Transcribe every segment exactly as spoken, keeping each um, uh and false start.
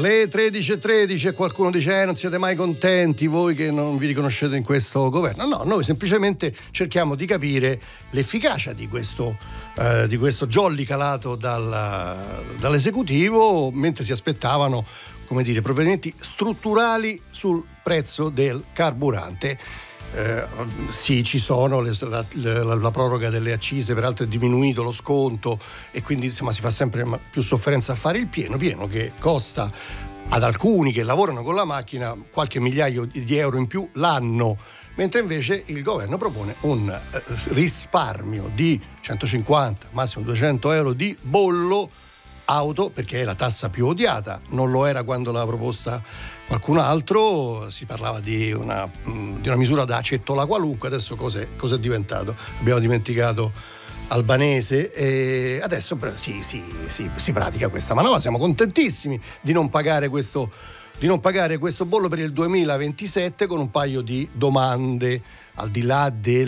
Le tredici e tredici e qualcuno dice eh, non siete mai contenti voi che non vi riconoscete in questo governo. No, noi semplicemente cerchiamo di capire l'efficacia di questo, eh, di questo jolly calato dal, dall'esecutivo, mentre si aspettavano, come dire, provvedimenti strutturali sul prezzo del carburante. Eh, sì, ci sono le, la, la, la proroga delle accise, peraltro è diminuito lo sconto e quindi insomma si fa sempre più sofferenza a fare il pieno, pieno che costa ad alcuni che lavorano con la macchina qualche migliaio di euro in più l'anno, mentre invece il governo propone un eh, risparmio di centocinquanta, massimo duecento euro di bollo auto, perché è la tassa più odiata. Non lo era quando l'ha proposta qualcun altro, si parlava di una, di una misura da accettola qualunque. Adesso cos'è, cos'è diventato? Abbiamo dimenticato Albanese e adesso sì, sì, sì, si pratica questa manovra. Siamo contentissimi di non pagare questo di non pagare questo bollo per il duemilaventisette, con un paio di domande al di là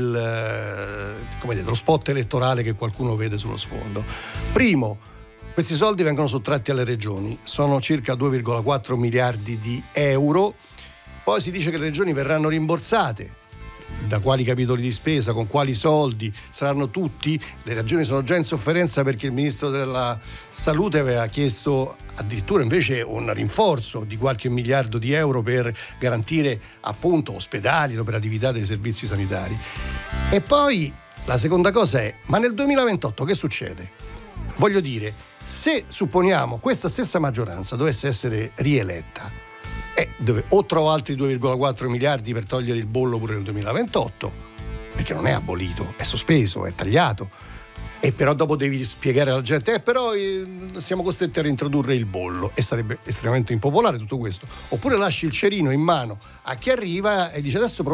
del come dire, dello spot elettorale che qualcuno vede sullo sfondo. Primo, questi soldi vengono sottratti alle regioni, sono circa due virgola quattro miliardi di euro, poi si dice che le regioni verranno rimborsate. Da quali capitoli di spesa, con quali soldi, saranno tutti? Le regioni sono già in sofferenza perché il ministro della Salute aveva chiesto addirittura invece un rinforzo di qualche miliardo di euro per garantire appunto ospedali, l'operatività dei servizi sanitari. E poi la seconda cosa è, ma nel duemilaventotto che succede? Voglio dire, se supponiamo questa stessa maggioranza dovesse essere rieletta, eh, dove o trova altri due virgola quattro miliardi per togliere il bollo pure nel duemilaventotto, perché non è abolito, è sospeso, è tagliato, e però dopo devi spiegare alla gente eh però eh, siamo costretti a reintrodurre il bollo, e sarebbe estremamente impopolare tutto questo. Oppure lasci il cerino in mano a chi arriva e dice adesso